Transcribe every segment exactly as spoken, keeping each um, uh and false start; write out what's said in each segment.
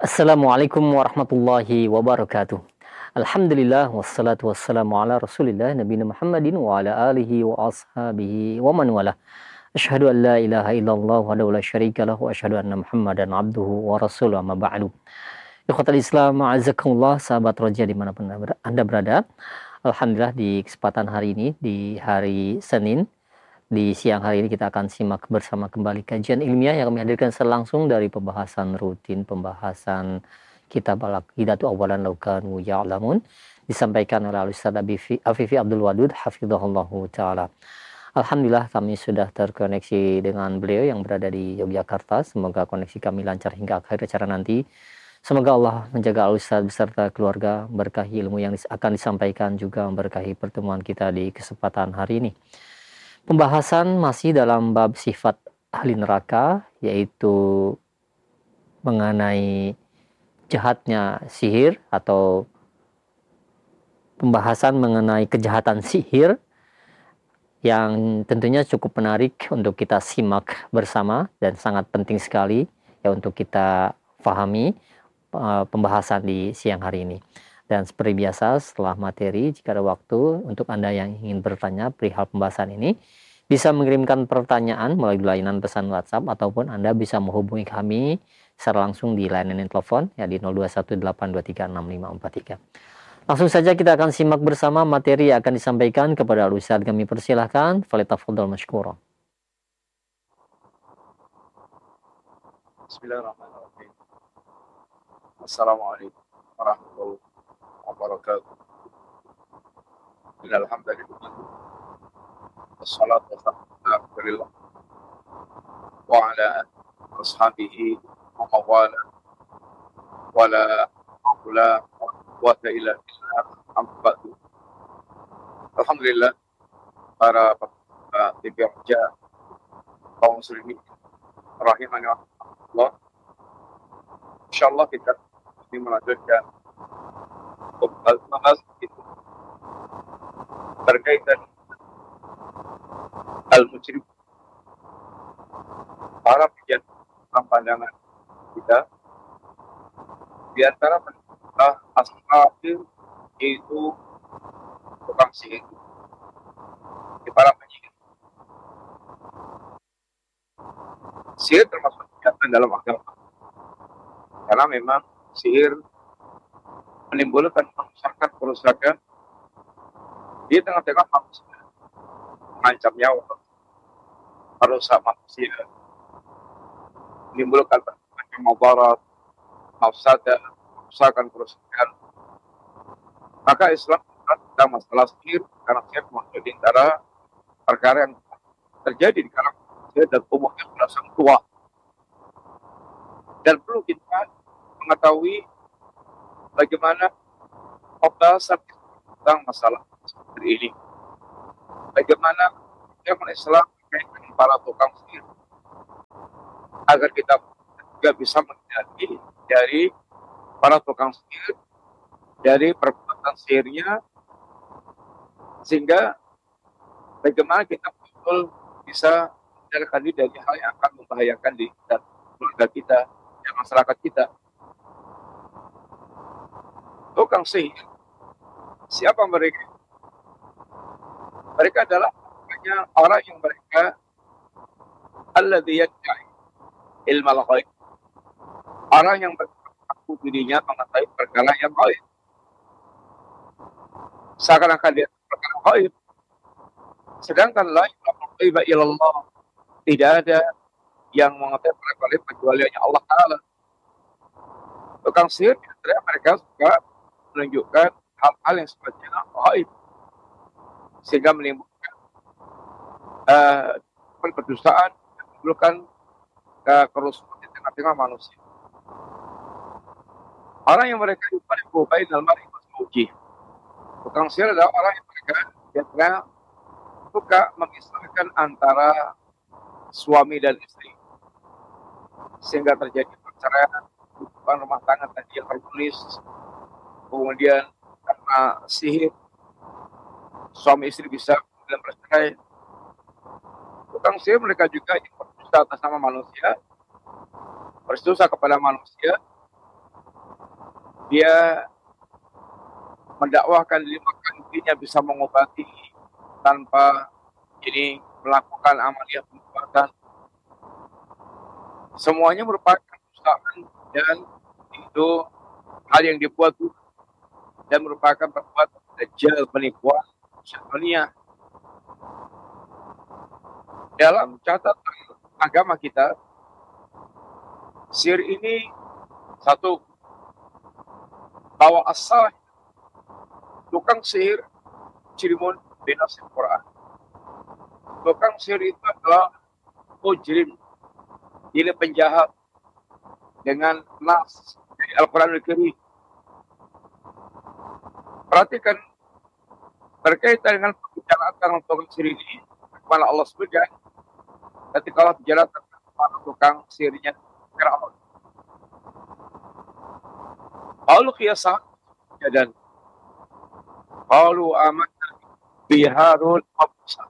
Assalamualaikum warahmatullahi wabarakatuh. Alhamdulillah wassalatu wassalamu ala Rasulillah nabiyina Muhammadin wa ala alihi wa ashabihi wa man wala. Asyhadu an la ilaha illallah wahdahu la syarika lahu wa asyhadu anna Muhammadan abduhu wa rasuluhu amma ba'du. Ikhwatal Islam, a'azakumullah, sahabat roja dimanapun Anda berada. Alhamdulillah di kesempatan hari ini, di hari Senin, di siang hari ini kita akan simak bersama kembali kajian ilmiah yang kami hadirkan langsung dari pembahasan rutin, pembahasan kitab Al-Aqidatu Awalan Law Kanu Ya'lamun, disampaikan oleh Ustaz Afifi Abdul Wadud hafizahullahu taala. Alhamdulillah kami sudah terkoneksi dengan beliau yang berada di Yogyakarta. Semoga koneksi kami lancar hingga akhir acara nanti. Semoga Allah menjaga Al-Ustaz beserta keluarga, berkahi ilmu yang akan disampaikan, juga memberkahi pertemuan kita di kesempatan hari ini. Pembahasan masih dalam bab sifat ahli neraka, yaitu mengenai jahatnya sihir atau pembahasan mengenai kejahatan sihir yang tentunya cukup menarik untuk kita simak bersama dan sangat penting sekali ya untuk kita pahami uh, pembahasan di siang hari ini. Dan seperti biasa, setelah materi, jika ada waktu untuk Anda yang ingin bertanya perihal pembahasan ini, bisa mengirimkan pertanyaan melalui layanan pesan WhatsApp, ataupun Anda bisa menghubungi kami secara langsung di layanan telepon ya di nol dua satu delapan dua tiga enam lima empat tiga. Langsung saja kita akan simak bersama materi yang akan disampaikan kepada Al-Ustaz. Kami persilahkan, falyatafadhal mashkura. Bismillahirrahmanirrahim. Assalamualaikum warahmatullahi wabarakatuh. Alhamdulillah. Wassalatu wassalamu ala Rasulillah wa ala ashabihi wa mawala wa la haula wa quwwata illa billah. Alhamdulillah, para T V Raja kaum muslimin rahimani Allah. Insyaallah kita ini melanjutkan pembahasan itu berkaitan al-musyrik, para pikiran pandangan kita di antara asal itu tukang sihir, di para penyihir. Sihir termasuk kejahatan dalam agama, karena memang sihir menimbulkan kerusakan kerusakan di tengah-tengah manusia, mengancam nyawa, merusak manusia, menimbulkan macam mudarat, mafsadah, kerusakan kerusakan. Maka Islam tentang masalah sihir, karena sihir termasuk di antara perkara yang terjadi di kalangan manusia dan umumnya sudah sangat tua. Dan perlu kita mengetahui bagaimana pembahasan tentang masalah seperti ini. Bagaimana agama Islam dengan para tukang sihir, agar kita juga bisa menghindari dari para tukang sihir, dari perbuatan sihirnya, sehingga bagaimana kita betul bisa menjauhkan diri dari hal yang akan membahayakan diri dan keluarga kita dan masyarakat kita. Tukang sihir, siapa mereka? Mereka adalah hanya orang yang mereka alladzi yad'i ilmal ghaib, orang yang mengaku dirinya mengetahui perkara yang gaib, seakan-akan dia perkara gaib, sedangkan la ya'lamu ghaiba illallah, tidak ada yang mengetahui perkara gaib kecuali hanya Allah Ta'ala. Tukang sihir, mereka suka menunjukkan hal-hal yang sifatnya gaib, sehingga menimbulkan uh, pendustaan, menimbulkan uh, kerusuhan di tengah-tengah manusia. Orang yang mereka yufarriqu bainal mar'i wa zawjihi, tukang sihir adalah orang yang mereka biasanya suka memisahkan antara suami dan istri, sehingga terjadi perceraian, hubungan rumah tangga tadi yang harmonis. Kemudian karena sihir, suami istri bisa dalam bercerai. Tukang sihir mereka juga yang berdusta atas nama manusia, berdosa kepada manusia, dia mendakwahkan lima dirinya bisa mengobati tanpa ini melakukan amaliyah pengobatan. Semuanya merupakan usahaan dan itu hal yang dibuat dan merupakan perbuatan dajjal, penipuan syaitaniyah. Dalam catatan agama kita, sihir ini satu, bahwa asal tukang sihir cirimun binas Al-Quran. Tukang sihir itu adalah mujrim, dia penjahat dengan nas dari Al-Quran Al-Karim. Perhatikan berkaitan dengan pembicaraan tentang tukang sihir ini, kemana Allah sebutkan ketika Allah bicara tentang tukang sihirnya Fir'aun. Qalu qiyasa dan qalu amanna bi Harun wa Musa.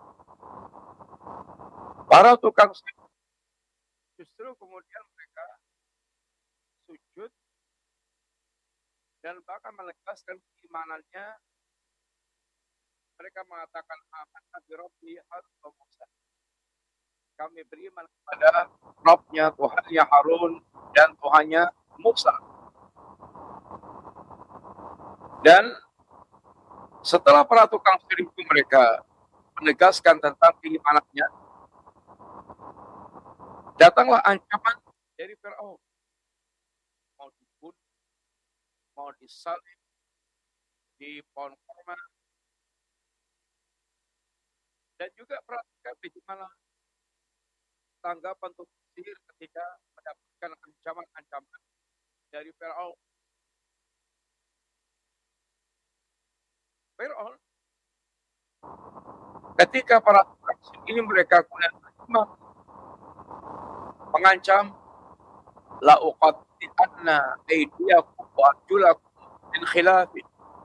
Para tukang sihir justru kemudian mereka sujud dan bahkan menegaskan keimanannya. Mereka mengatakan amanna bi Rabbi Harun wa Musa. Kami beriman kepada Rabbnya, Tuhannya Harun dan Tuhannya Musa. Dan setelah para tukang sihir itu mereka menegaskan tentang keimanannya, datanglah ancaman dari Fir'aun. Mau dibunuh, mau disalib di pohon kurma. Dan juga perhatikan bagaimana tanggapan tukang sihir ketika mendapatkan ancaman-ancaman dari Fir'aun. Fir'aun ketika para tukang sihir ini mereka kemudian mengancam la uqatti'anna aydiyakum wa arjulakum min khilafin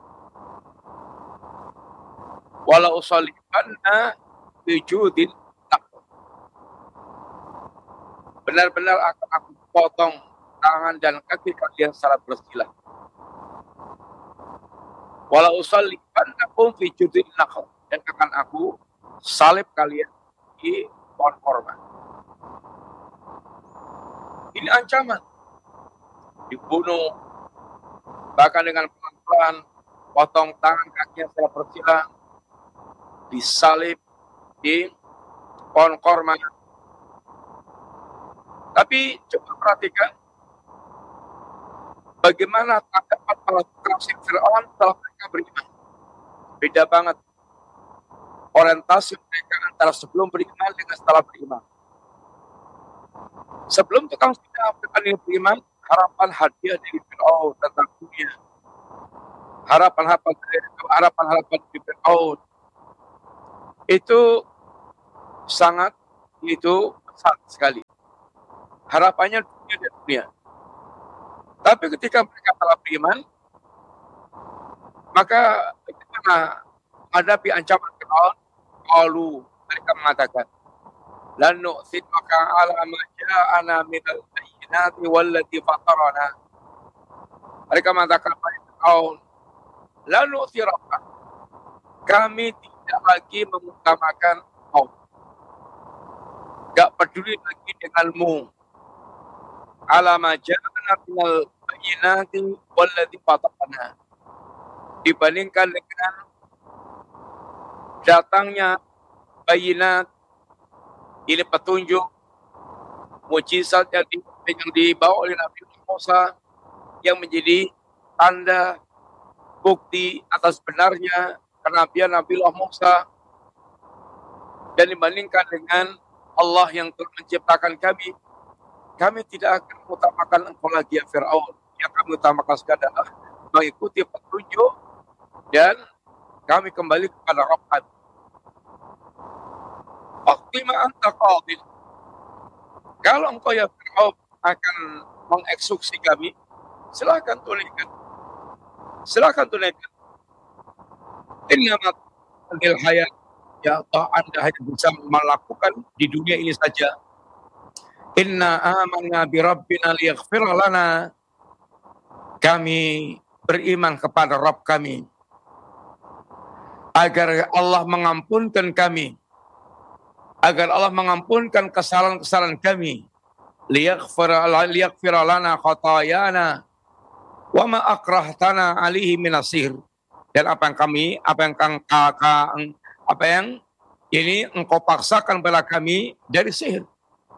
wa la usallibanna bi judin. Benar-benar akan aku potong tangan dan kaki kalian secara bersilah. Wala usallibannakum fi judin nakhl, dan akan aku salib kalian di pohon korma. Ini ancaman, dibunuh, bahkan dengan pelan-pelan, potong tangan kakinya secara bersilah, disalib di pohon korma. Tapi coba perhatikan bagaimana tanggapan para tukang sihir Fir'aun setelah mereka beriman. Beda banget orientasi mereka antara sebelum beriman dengan setelah beriman. Sebelum tukang sihir beriman, harapan hadiah dari Fir'aun tentang dunia, harapan-harapan harapan-harapan dari Fir'aun itu sangat itu besar sekali. Harapannya dunia dan dunia. Tapi ketika mereka telah beriman, maka bagaimana menghadapi ancaman Fir'aun? Qalu, mereka mengatakan, lan nu'thiraka ala ma ja'ana minal bayyinati wallati fatarana. Mereka mengatakan kepada Fir'aun, lan nu'thiraka, kami tidak lagi mengutamakan kau, gak peduli lagi denganmu, ala ma ja'ana minal bayyinati wallati fatarana, dibandingkan dengan datangnya bayinat, ini petunjuk, mujizat yang, di, yang dibawa oleh Nabi Musa yang menjadi tanda bukti atas benarnya kenabian Nabi Musa, dan dibandingkan dengan Allah yang telah menciptakan kami, kami tidak akan mengutamakan engkau lagi ya Fir'aun. Yang kami utamakan adalah mengikuti petunjuk dan kami kembali kepada Rabb kami. Waqtima anta qadil. Kalau engkau ya Fir'aun akan mengeksekusi kami, silakan tunaikan. Silakan tunaikan. Innamat adil hayat, ya Allah, Anda hanya bisa melakukan di dunia ini saja. Inna amanna bi rabbina liyaghfir lana. kami beriman kepada Rabb kami, agar Allah mengampunkan kami, agar Allah mengampunkan kesalahan-kesalahan kami, liyaghfira lana khatayana wa ma akrahtana alihi minasir, dan apa yang kami, apa yang kakak, apa yang ini engkau paksakan pada kami dari sihir.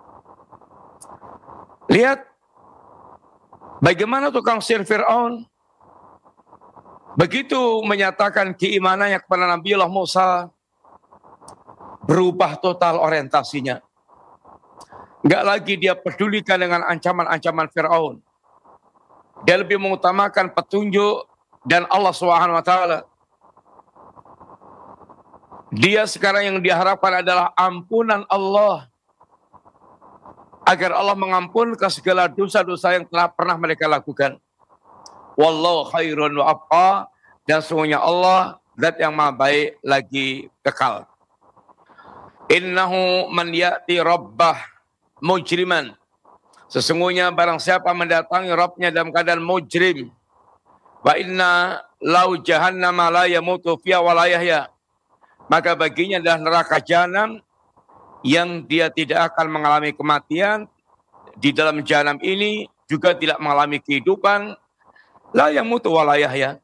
Lihat bagaimana tukang sihir Fir'aun begitu menyatakan keimanannya kepada Nabiullah Musa, berubah total orientasinya. Enggak lagi dia pedulikan dengan ancaman-ancaman Fir'aun. Dia lebih mengutamakan petunjuk dan Allah Subhanahu wa taala. Dia sekarang yang diharapkan adalah ampunan Allah, agar Allah mengampunkan segala dosa-dosa yang telah pernah mereka lakukan. Wallahu khairun wa abqa, dan sesungguhnya Allah zat yang maha baik lagi kekal. Innahu man ya'ti rabbah mujriman, sesungguhnya barang siapa mendatangi Rabbnya dalam keadaan mujrim, wa inna lau jahannama la yamutu fiha wa la yahya, maka baginya adalah neraka jahanam yang dia tidak akan mengalami kematian. Di dalam jahanam ini juga tidak mengalami kehidupan. La yamutu wa la yahya.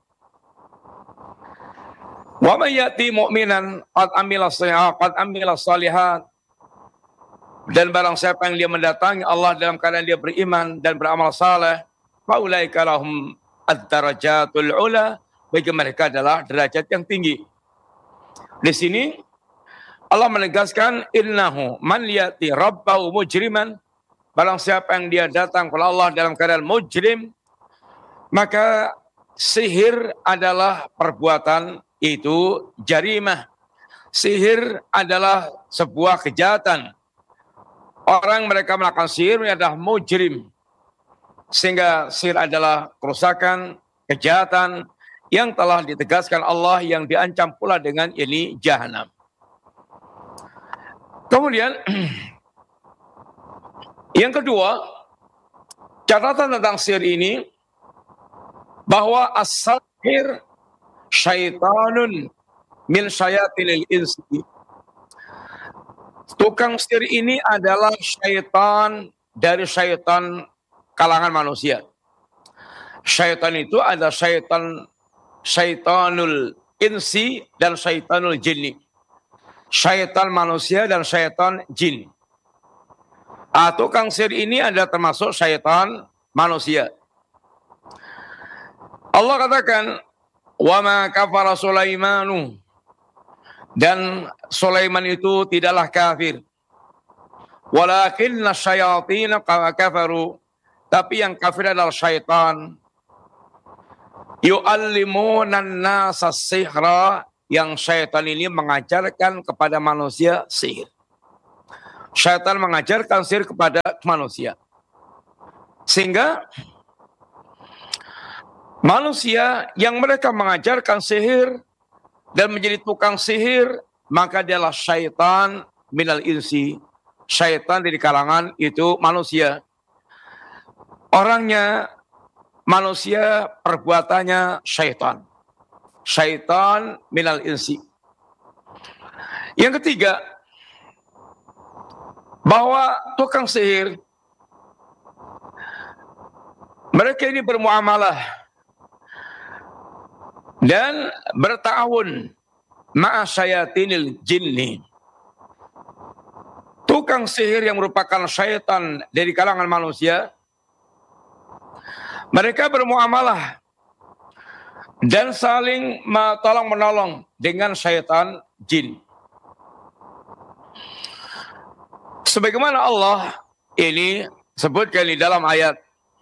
Wa may yati mu'minan qad amila shalihat qad amila shalihat, dan barang siapa yang dia mendatangi Allah dalam keadaan dia beriman dan beramal saleh, fa ulaika lahum ad-darajatul ula, bagi mereka adalah derajat yang tinggi. Di sini Allah menegaskan innahu man yati rabbahu mujriman, barang siapa yang dia datang kepada Allah dalam keadaan mujrim, maka sihir adalah perbuatan itu jarimah. Sihir adalah sebuah kejahatan. Orang mereka melakukan sihir adalah mujrim. Sehingga sihir adalah kerusakan, kejahatan yang telah ditegaskan Allah, yang diancam pula dengan ini jahanam. Kemudian yang kedua, catatan tentang sihir ini bahwa as-sahir syaitanun min syayatinil insi. Tukang sihir ini adalah syaitan dari syaitan kalangan manusia. Syaitan itu ada syaitan syaitanul insi dan syaitanul jinni. Syaitan manusia dan syaitan jin. Ah, tukang sihir ini ada termasuk syaitan manusia. Allah katakan, wa ma kafara Sulaimanu, dan Sulaiman itu tidaklah kafir. Walakinna syayatin kafaru, tapi yang kafir adalah syaitan. Yu'allimunan nasa sihra, yang syaitan ini mengajarkan kepada manusia sihir. Syaitan mengajarkan sihir kepada manusia. Sehingga manusia yang mereka mengajarkan sihir dan menjadi tukang sihir, maka dialah syaitan minal insi. Syaitan dari kalangan itu manusia. Orangnya manusia, perbuatannya syaitan. Syaitan minal insi. Yang ketiga, bahwa tukang sihir, mereka ini bermuamalah dan berta'awun ma'a syayatinil jinni. Tukang sihir yang merupakan syaitan dari kalangan manusia, mereka bermuamalah dan saling tolong menolong dengan syaitan jin. Sebagaimana Allah ini sebutkan di dalam ayat,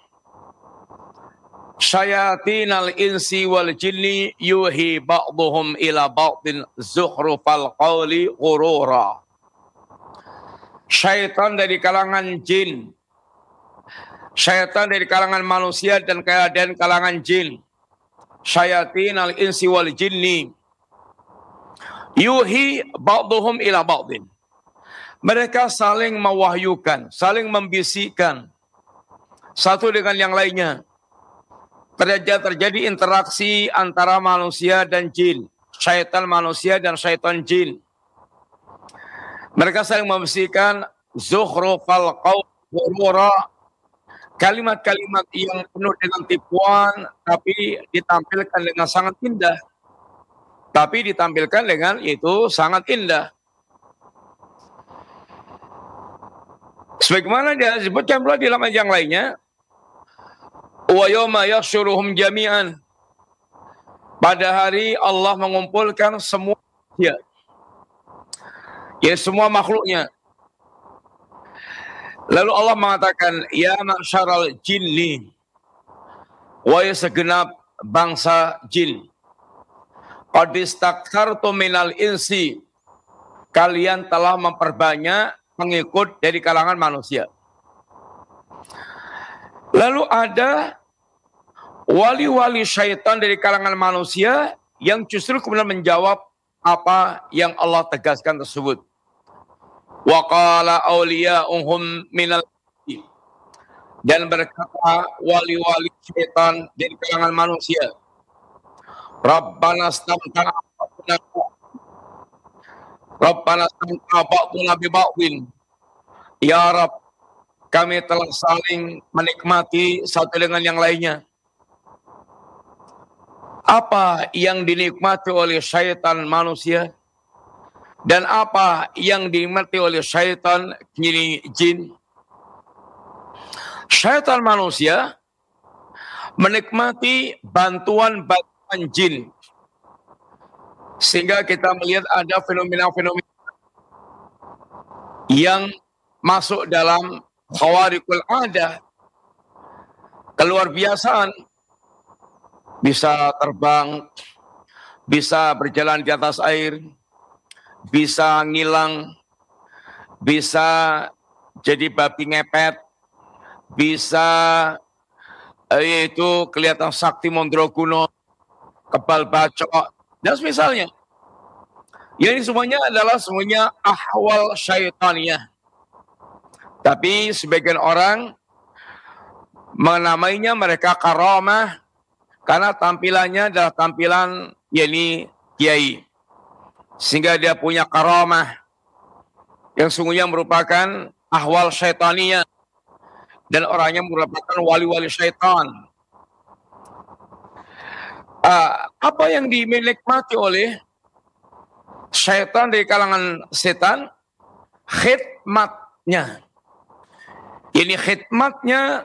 syayatinal insi wal jinni yuhi ba'duhum ila ba'din zuhrufal qawli ghurura. Syaitan dari kalangan jin, syaitan dari kalangan manusia dan dan kalangan jin. Syayatinal insi wal jinni yuhi ba'duhum ila ba'din. Mereka saling mewahyukan, saling membisikkan satu dengan yang lainnya. terjadi, terjadi interaksi antara manusia dan jin, syaitan manusia dan syaitan jin. Mereka saling membisikkan zukhrufal qaul ghurura, kalimat-kalimat yang penuh dengan tipuan, tapi ditampilkan dengan sangat indah. Tapi ditampilkan dengan itu sangat indah. Sebagaimana dia sebutkan pula di dalam ayat yang lainnya, wa yawma yahsyuruhum jami'an. Pada hari Allah mengumpulkan semua ya, ya semua makhluknya. Lalu Allah mengatakan, ya ma'syaral jinni, wahai segenap bangsa jin, qad istakthartum minal insi, kalian telah memperbanyak pengikut dari kalangan manusia. Lalu ada wali-wali syaitan dari kalangan manusia yang justru kemudian menjawab apa yang Allah tegaskan tersebut. Wa qala awliya'uhum minal jin, dan berkata wali-wali syaitan dari kalangan manusia, Rabbana stamta'a Rabbana stamta'a ba'duna bi ba'din, ya Rabb, kami telah saling menikmati satu dengan yang lainnya. Apa yang dinikmati oleh syaitan manusia dan apa yang dinikmati oleh syaitan jin? Syaitan manusia menikmati bantuan-bantuan jin, sehingga kita melihat ada fenomena-fenomena yang masuk dalam khawariqul adah, keluar biasaan, bisa terbang, bisa berjalan di atas air, bisa ngilang, bisa jadi babi ngepet, bisa yaitu kelihatan sakti Mondroguno, kebal bacok, dan semisalnya. Ya, ini semuanya adalah semuanya ahwal syaitaniyah. Tapi sebagian orang menamainya mereka karamah karena tampilannya adalah tampilan yakni kiai, sehingga dia punya karamah yang sungguhnya merupakan ahwal syaitaniyah dan orangnya merupakan wali-wali syaitan. Uh, apa yang dinikmati oleh syaitan dari kalangan setan? Khidmatnya. Ini khidmatnya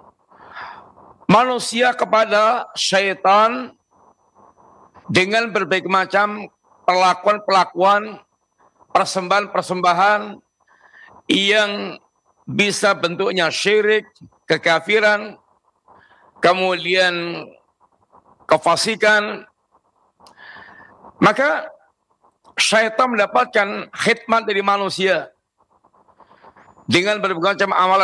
manusia kepada syaitan dengan berbagai macam perlakuan-perlakuan, persembahan-persembahan yang bisa bentuknya syirik, kekafiran, kemudian kefasikan. Maka syaitan mendapatkan khidmat dari manusia dengan berbagai macam amalan